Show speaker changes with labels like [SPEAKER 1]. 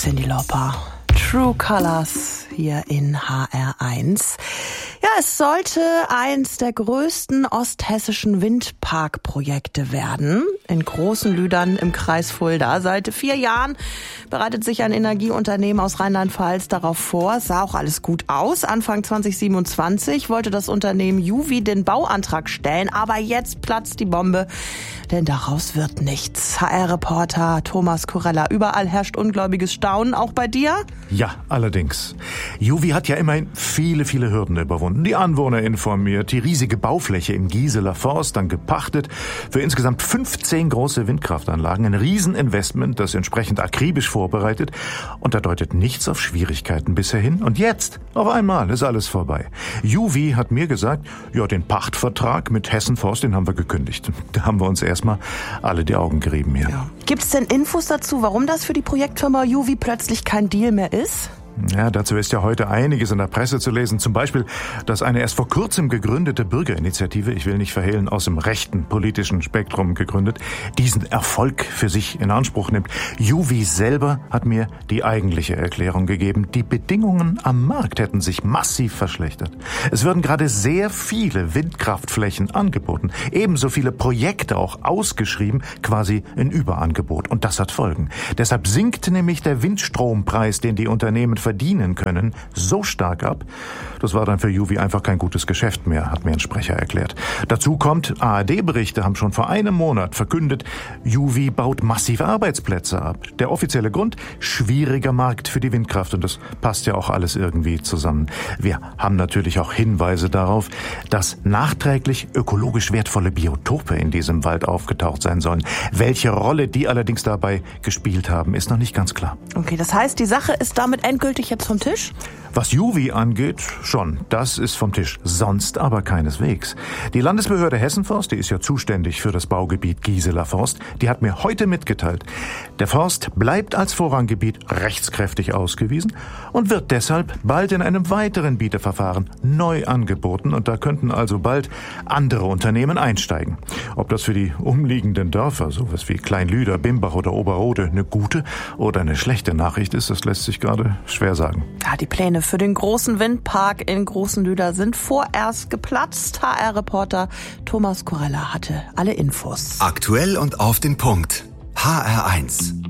[SPEAKER 1] Cyndi Lauper. True Colors hier in HR1. Ja, es sollte eins der größten osthessischen Windparkprojekte werden. In Großen Lüdern im Kreis Fulda. Seit 4 Jahren bereitet sich ein Energieunternehmen aus Rheinland-Pfalz darauf vor. Sah auch alles gut aus. Anfang 2027 wollte das Unternehmen Juwi den Bauantrag stellen. Aber jetzt platzt die Bombe, denn daraus wird nichts. HR-Reporter Thomas Kurella. Überall herrscht ungläubiges Staunen, auch bei dir?
[SPEAKER 2] Ja, allerdings. Juwi hat ja immerhin viele Hürden überwunden. Die Anwohner informiert, die riesige Baufläche im Gieseler Forst dann gepachtet für insgesamt 15 große Windkraftanlagen. Ein Rieseninvestment, das entsprechend akribisch vorbereitet. Und da deutet nichts auf Schwierigkeiten bisher hin. Und jetzt, auf einmal, ist alles vorbei. Juwi hat mir gesagt, ja, den Pachtvertrag mit Hessen Forst, den haben wir gekündigt. Da haben wir uns erstmal alle die Augen gerieben hier.
[SPEAKER 1] Ja. Gibt es denn Infos dazu, warum das für die Projektfirma Juwi plötzlich kein Deal mehr ist?
[SPEAKER 2] Ja, dazu ist ja heute einiges in der Presse zu lesen. Zum Beispiel, dass eine erst vor kurzem gegründete Bürgerinitiative, ich will nicht verhehlen, aus dem rechten politischen Spektrum gegründet, diesen Erfolg für sich in Anspruch nimmt. Juwi selber hat mir die eigentliche Erklärung gegeben. Die Bedingungen am Markt hätten sich massiv verschlechtert. Es würden gerade sehr viele Windkraftflächen angeboten. Ebenso viele Projekte auch ausgeschrieben, quasi ein Überangebot. Und das hat Folgen. Deshalb sinkt nämlich der Windstrompreis, den die Unternehmen verdienen können, so stark ab. Das war dann für Juwi einfach kein gutes Geschäft mehr, hat mir ein Sprecher erklärt. Dazu kommt, ARD-Berichte haben schon vor einem Monat verkündet, Juwi baut massive Arbeitsplätze ab. Der offizielle Grund, schwieriger Markt für die Windkraft. Und das passt ja auch alles irgendwie zusammen. Wir haben natürlich auch Hinweise darauf, dass nachträglich ökologisch wertvolle Biotope in diesem Wald aufgetaucht sein sollen. Welche Rolle die allerdings dabei gespielt haben, ist noch nicht ganz klar.
[SPEAKER 1] Okay, das heißt, die Sache ist damit endgültig jetzt vom Tisch?
[SPEAKER 2] Was Juwi angeht, schon. Das ist vom Tisch. Sonst aber keineswegs. Die Landesbehörde Hessenforst, die ist ja zuständig für das Baugebiet Gieseler Forst, die hat mir heute mitgeteilt, der Forst bleibt als Vorranggebiet rechtskräftig ausgewiesen und wird deshalb bald in einem weiteren Bieterverfahren neu angeboten. Und da könnten also bald andere Unternehmen einsteigen. Ob das für die umliegenden Dörfer, sowas wie Kleinlüder, Bimbach oder Oberrode, eine gute oder eine schlechte Nachricht ist, das lässt sich gerade schwer sagen.
[SPEAKER 1] Ja, die Pläne für den großen Windpark in Großen Lüder sind vorerst geplatzt. HR-Reporter Thomas Kurella hatte alle Infos.
[SPEAKER 3] Aktuell und auf den Punkt. HR1.